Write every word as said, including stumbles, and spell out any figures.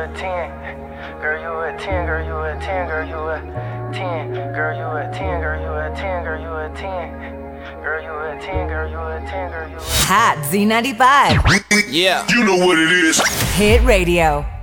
a ten. Girl, you a ten, girl, you a ten, girl, you a ten. Girl, you a ten, girl, you a ten, girl, you a ten. Girl, you a ten, girl, you a ten, girl, you a ten. Hot Z ninety-five. Yeah. You know what it is. Hit Radio.